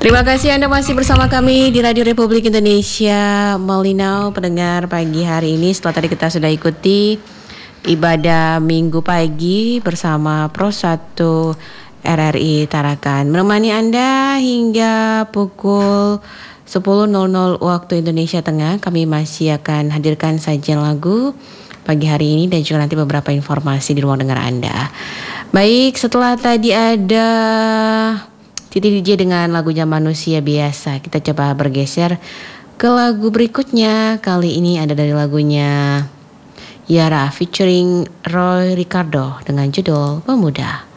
Terima kasih Anda masih bersama kami di Radio Republik Indonesia Malinau. Pendengar, pagi hari ini setelah tadi kita sudah ikuti ibadah minggu pagi bersama Pro 1 RRI Tarakan, menemani Anda hingga pukul 10.00 waktu Indonesia Tengah. Kami masih akan hadirkan sajian lagu pagi hari ini dan juga nanti beberapa informasi di ruang dengar Anda. Baik, setelah tadi ada Titi DJ dengan lagunya Manusia Biasa, kita coba bergeser ke lagu berikutnya. Kali ini ada dari lagunya Yara featuring Roy Ricardo dengan judul Pemuda.